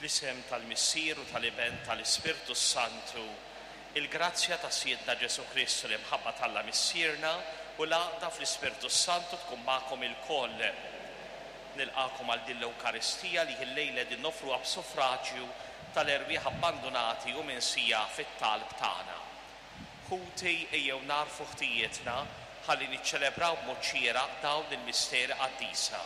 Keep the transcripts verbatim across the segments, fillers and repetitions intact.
Fl-isem tal-Missier u tal-Iben tal-Ispirtu Santu, il-grazzja ta' Siedna Ġesu Kristu li mħabba tal-la missierna u l-għaqda fl-Ispirtu Santu tkun magħkom il-koll. Nilqakom għal din l-Ewkaristija li l-lejla din nofru għab suffraġġju tal-erbieħ abbandonati u minsija fit-talb tagħna. Ħuti ejjew narfu ħtijietna ħalli niċċelebraw b'mod xieraq dawn il-misteri qaddisa.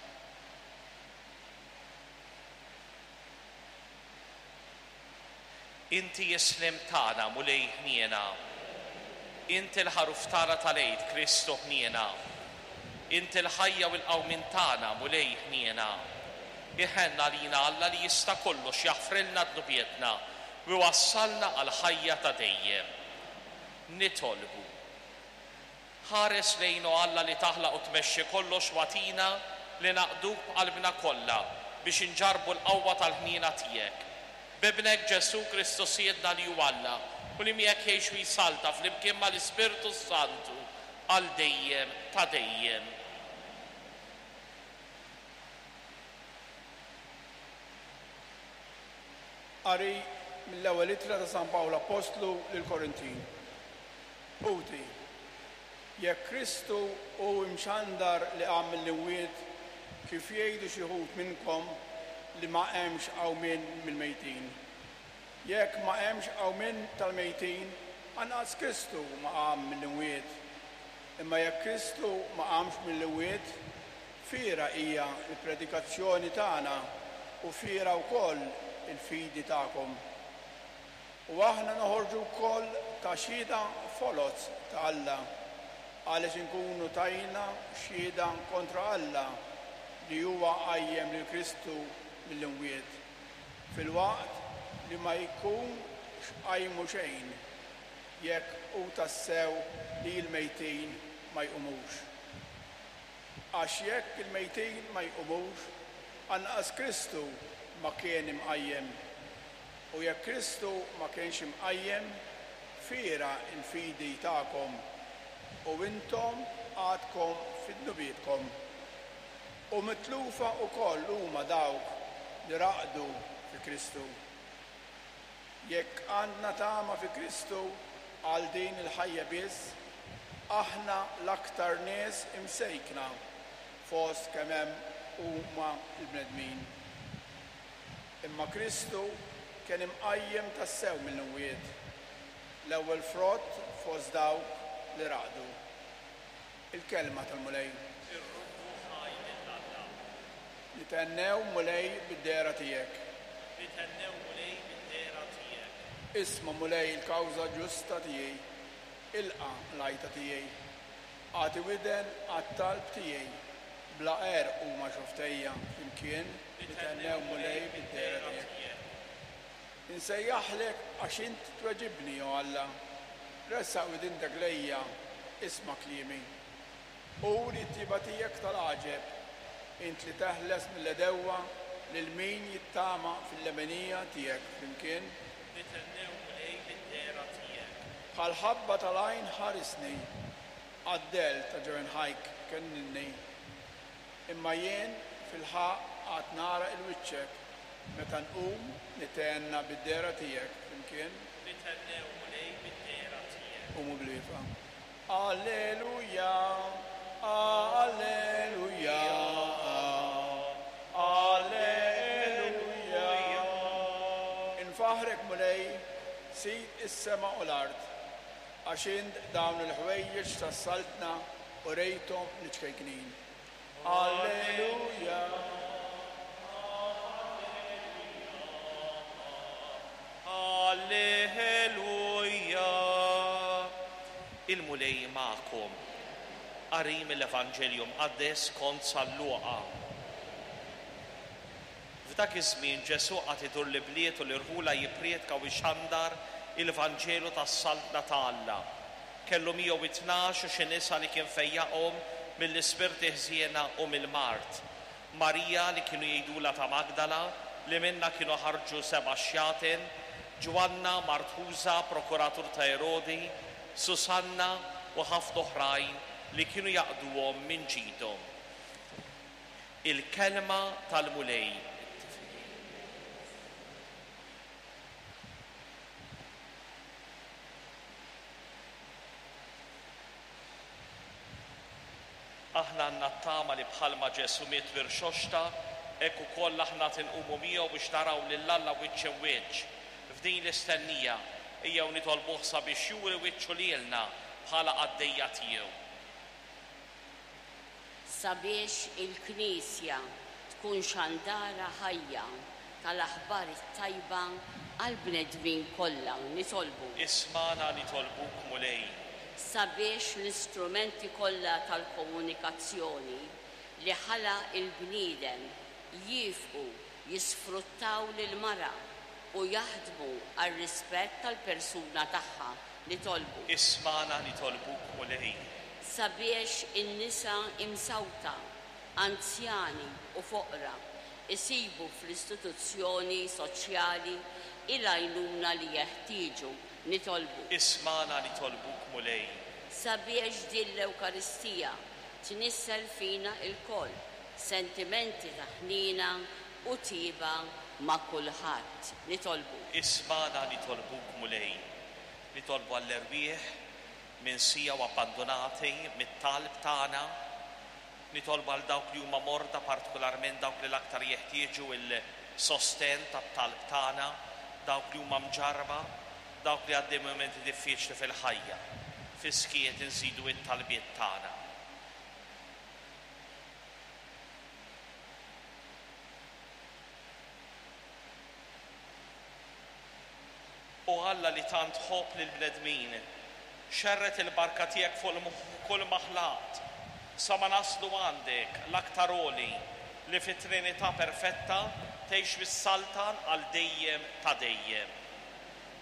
Inti jislim tagħna mulej ħniena, inti l-ħaruf tagħna tal-Eid Kristu ħniena, inti l-ħajja u l-qawmin tagħna mulej ħniena. Iħenna lina Alla li jista' kollox jaħfrilna d-nubietna u wassalna għal ħajja ta' dejjem. Nitolbu. Ħares lejnu Alla li taħlaq u tmexxi kollox watina li naqduk qalbna kollha biex inġarbu l-qawwa tal-ħniena tiegħek. Bibnek Ġesu Kristu Siedna li hu Alla u li miegħek jgħix u jsalta flimkien mal-Ispirtu Santu għal dejjem ta' dejjem. Qari mill-ewwel ittra ta' San Pawlu Apostlu lil Korintin. Ħuti, jekk Kristu hu mxandar li qam mill-imwiet kif jgħidu xi wħud minnkom li ma hemmx qawmien mill-mejtin. Jekk ma hemmx qawmien tal-mejtin, anqas Kristu ma qam mill-imwiet. Imma jekk Kristu ma qamx mill-imwiet, fiera hija l-predikazzjoni tagħna u fiera wkoll il-fidi tagħkom. U aħna noħorġu wkoll ta' xhieda folot ta' Alla għaliex inkunu tajna xhieda kontra Alla li huwa qajjem lil Kristu mill-imwiet, fil-waqt li ma jkun x'qajmu xejn jekk hu tassew li l-mejtin ma jqumux. Għax jekk il-mejtin ma jqumux, anqas Kristu ma kien imqajjem. U jekk Kristu ma kienx imqajjem, fiera l-fidi tagħkom u intom għadkom fid-nubietkom. U mitlufa wkoll huma dawk li raqdu fi Kristu. Jekk għandna tama fi Kristu għal din il-ħajja biss, aħna l-aktar nies imsejkna fost kemm hemm huma l-bnedmin. Imma Kristu kien imqajjem tassew mill-imwiet, l-ewwel frott fost dawk li raqdu. Il-kelma tal-mulej. Li tennew mulej bid-dera tiegħek. Li tennew mulej bid-dera tiegħek. Isma' mulej il-kawża ġusta tiegħi, ilqa' l-għajta tiegħi. Għati widen għat-talb tiegħi, bla għerq huma xoftejja flimkien li tennew mulej bid-dera tiegħek. Insejjaħlek għax int tweġibni jew Alla, ressaq widintek lejja, isma' kliemi. Uri t-tiba tiegħek tal-għaġeb, int li teħles mill-edewwa lil min jittama fil-lemenija tiegħek flimkien. Li tennew mulej bid-dera tiegħek. Bħal ħabba tal-għajn ħarisni, għaddel ta' ġewwen ħajk kenninni. Imma jien fil-ħaq għad nara il-wiċċek meta nqum nitenna bid-dera tiegħek flimkien. Li tennew mulej bid-dera tiegħek. Qumu blifa. Alleluja, alleluja. Faħrek mulej, sid is-sema u l-ard, għax int dawn il-ħwejjeġ tas-saltna u rejthom niċkejknin. Alleluja. Alleluja. Il-mulej magħkom. Qari mill-Evanġeljum qaddes kont sal-Luqa. F'dak iż-żmien Ġesu qatt idur li bliet u l-irħula jippriedka u jxandar il-Vanġelu tas-saltna ta' Alla. Kellu miegħu itnax u xi nisa li kien fejjaqhom mill-ispirti ħżiena u mill-mart. Marija li kienu jgħidula ta' Magdala li minnha kienu ħarġu seba' xjatin, Ġwanna Martuża prokuratur ta' Erodi, Susanna u ħafna oħrajn li kienu jaqduhom minn ġidhom. Il-kelma tal-mulej. Aħna għandna t-tama li bħalma Ġesu miet bir-xoxta, hekk ukoll aħna tinqumu miegħu biex naraw lil Alla wiċċ in wiċċ. F'din l-istennija ejjew nitolbuh sabiex juri wiċċu lilna bħala għaddejja tiegħu. Sabiex il-Knisja tkun xandara ħajja tal-aħbar it-tajba għall-bnedmin kollha nitolbu. Ismana nitolbuk mulej. Sabiex l-istrumenti kollha tal-komunikazzjoni li ħala il-bniedem jifqu jisfruttaw lil-mara u jaħdmu għar-rispett tal-persuna tagħha nitolbu. Ismana nitolbuk mulej. Sabiex in-nisa imsawta, anzjani u foqra isibu fl-istituzzjoni soċjali il-għajnuna li jeħtieġu nitolbu. Ismana nitolbuk mulej. Sabiex din l-Ewkaristija tnissel fina il-koll sentimenti ta' ħnina u tiba ma' kulħadd nitolbu. Ismana nitolbuk mulej. Nitolbu għall-erbieħ minn sija u abbandonati mit-talb tagħna. Nitolbu għal dawk li huma morda, partikolarment dawk li l-aktar jeħtieġu il-sosten tat-talb tagħna, dawk li huma mġarba, dawk li għaddej momenti diffiċli fil-ħajja. Fiskiet inżidu it-talbiet tagħna. U Alla li tant ħobb lil bnedmin, xerret il-barka tiegħek fuq kull maħlat, sa ma naslu għandek l-aktar oli li fit-Trinità perfetta tgħix bis-Saltan għal dejjem ta' dejjem.